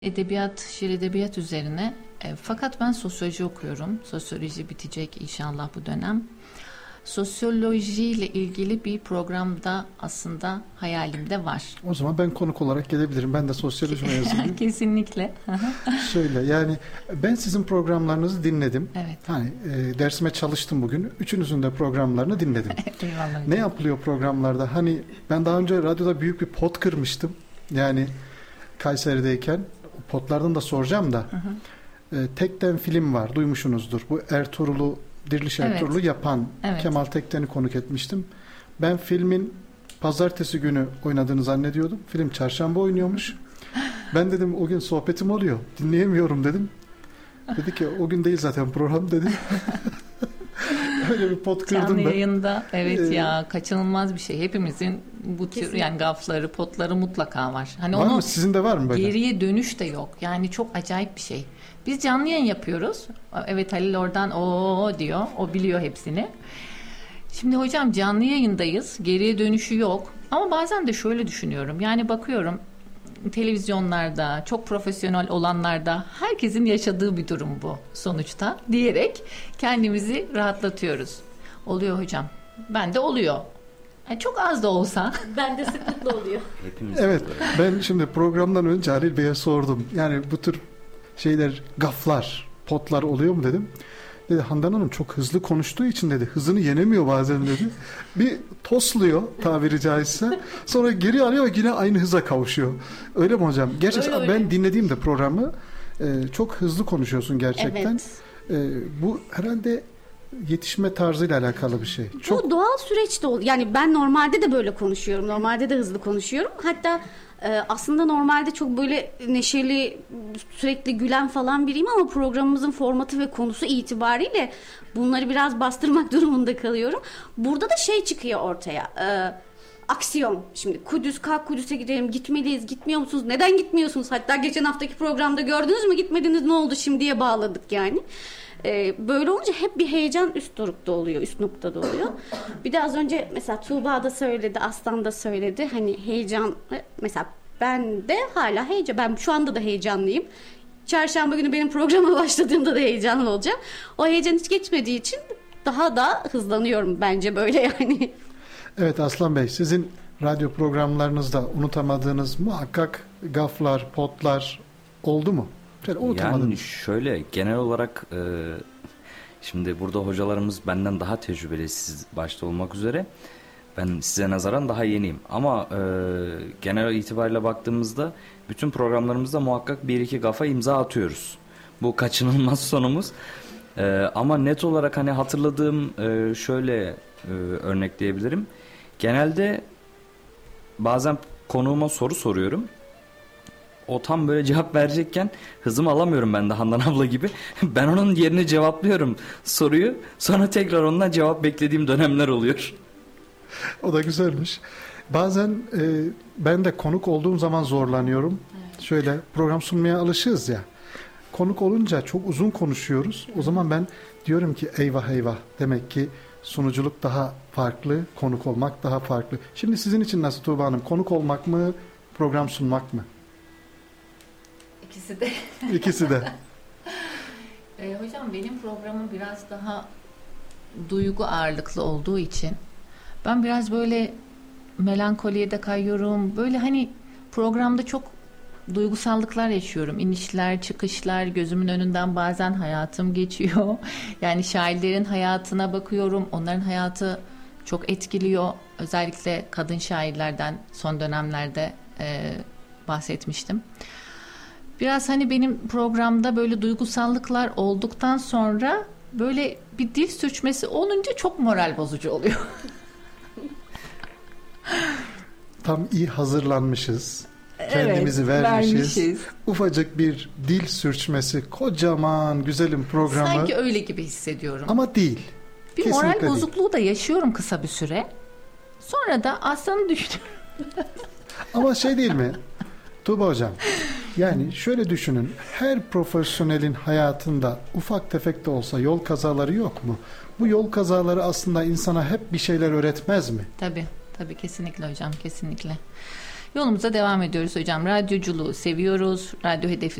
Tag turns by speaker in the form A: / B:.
A: Edebiyat, şiir edebiyat üzerine. Fakat ben sosyoloji okuyorum. Sosyoloji bitecek inşallah bu dönem. Sosyolojiyle ilgili bir programda aslında hayalimde var.
B: O zaman ben konuk olarak gelebilirim. Ben de sosyoloji mezunuyum.
A: Kesinlikle.
B: Şöyle yani ben sizin programlarınızı dinledim.
A: Evet.
B: Hani dersime çalıştım bugün. Üçünüzün de programlarını dinledim.
A: Eyvallah.
B: Ne yapılıyor programlarda? Hani ben daha önce radyoda büyük bir pot kırmıştım. Yani Kayseri'deyken potlardan da soracağım da. Tekden film var. Duymuşsunuzdur. Bu Ertuğrul'u Diriliş Ertuğrul'u yapan Kemal Tekden'i konuk etmiştim. Ben filmin pazartesi günü oynadığını zannediyordum. Film çarşamba oynuyormuş. Ben dedim o gün sohbetim oluyor. Dinleyemiyorum dedim. Dedi ki o gün değil zaten program dedi. Öyle bir pot kırdım
A: Canlı
B: ben.
A: yayında ya kaçınılmaz bir şey. Hepimizin bu tür yani gafları, potları mutlaka var. Hani
B: var
A: onu
B: mı? Sizin de var mı böyle?
A: Geriye dönüş de yok. Yani çok acayip bir şey. Biz canlı yayın yapıyoruz. Evet, Halil oradan o diyor. O biliyor hepsini. Şimdi hocam canlı yayındayız. Geriye dönüşü yok. Ama bazen de şöyle düşünüyorum. Yani bakıyorum televizyonlarda, çok profesyonel olanlarda herkesin yaşadığı bir durum bu sonuçta diyerek kendimizi rahatlatıyoruz. Oluyor hocam. Bende oluyor. Yani çok az da olsa.
C: Bende sıklıkla oluyor.
D: Hepimiz
B: Evet.
D: böyle.
B: Ben şimdi programdan önce Halil Bey'e sordum. Yani bu tür şeyler, gaflar, potlar oluyor mu dedim. Dedi Handan Hanım çok hızlı konuştuğu için dedi hızını yenemiyor bazen dedi. Bir tosluyor tabiri caizse. Sonra geri alıyor yine aynı hıza kavuşuyor. Öyle mi hocam? Gerçekten
C: Öyle.
B: ben dinlediğimde programı çok hızlı konuşuyorsun gerçekten.
C: Evet.
B: Bu herhalde yetişme tarzıyla alakalı bir şey. Çok
C: Bu doğal süreçte oluyor. Yani ben normalde de böyle konuşuyorum. Normalde de hızlı konuşuyorum. Hatta aslında normalde çok böyle neşeli, sürekli gülen falan biriyim ama programımızın formatı ve konusu itibariyle bunları biraz bastırmak durumunda kalıyorum. Burada da şey çıkıyor ortaya. Aksiyon. Şimdi Kudüs, kalk Kudüs'e gidelim, gitmeliyiz, gitmiyor musunuz? Neden gitmiyorsunuz? Hatta geçen haftaki programda gördünüz mü, gitmediniz, ne oldu şimdiye bağladık yani. Böyle olunca hep bir heyecan üst dorukta oluyor, üst noktada oluyor. Bir de az önce mesela Tuğba da söyledi, Aslan da söyledi. Hani heyecan, mesela ben de hala heyecan, ben şu anda da heyecanlıyım. Çarşamba günü benim programa başladığımda da heyecanlı olacağım. O heyecan hiç geçmediği için daha da hızlanıyorum bence böyle yani.
B: Evet Aslan Bey, sizin radyo programlarınızda unutamadığınız muhakkak gaflar, potlar oldu mu? Şöyle unutamadınız.
D: Yani şöyle genel olarak şimdi burada hocalarımız benden daha tecrübeli, siz başta olmak üzere. Ben size nazaran daha yeniyim. Ama genel itibariyle baktığımızda bütün programlarımızda muhakkak bir iki gafa imza atıyoruz. Bu kaçınılmaz sonumuz. Ama net olarak hani hatırladığım şöyle örnekleyebilirim. Genelde bazen konuğuma soru soruyorum. O tam böyle cevap verecekken hızımı alamıyorum ben de Handan abla gibi. Ben onun yerine cevaplıyorum soruyu. Sonra tekrar ondan cevap beklediğim dönemler oluyor.
B: O da güzelmiş. Bazen ben de konuk olduğum zaman zorlanıyorum. Evet. Şöyle program sunmaya alışığız ya. Konuk olunca çok uzun konuşuyoruz. O zaman ben diyorum ki eyvah eyvah. Demek ki sunuculuk daha farklı, konuk olmak daha farklı. Şimdi sizin için nasıl Tuğba Hanım? Konuk olmak mı, program sunmak mı?
A: İkisi de.
B: İkisi de.
A: Hocam benim programım biraz daha duygu ağırlıklı olduğu için ben biraz böyle melankoliye de kayıyorum. Böyle hani programda çok duygusallıklar yaşıyorum. İnişler, çıkışlar, gözümün önünden bazen hayatım geçiyor. Yani şairlerin hayatına bakıyorum. Onların hayatı çok etkiliyor. Özellikle kadın şairlerden son dönemlerde bahsetmiştim. Biraz hani benim programda böyle duygusallıklar olduktan sonra böyle bir dil sürçmesi olunca çok moral bozucu oluyor.
B: Tam iyi hazırlanmışız. Kendimizi vermişiz. Ufacık bir dil sürçmesi, kocaman güzelim programı.
A: Sanki öyle gibi hissediyorum.
B: Ama değil.
A: Bir
B: Kesinlikle
A: moral
B: değil.
A: bozukluğu da yaşıyorum kısa bir süre. Sonra da aslanı düşünüyorum.
B: Ama şey değil mi? Tuğba Hocam, yani şöyle düşünün. Her profesyonelin hayatında ufak tefek de olsa yol kazaları yok mu? Bu yol kazaları aslında insana hep bir şeyler öğretmez mi?
A: Tabii kesinlikle hocam, kesinlikle. Yolumuza devam ediyoruz hocam. Radyoculuğu seviyoruz. Radyo hedefi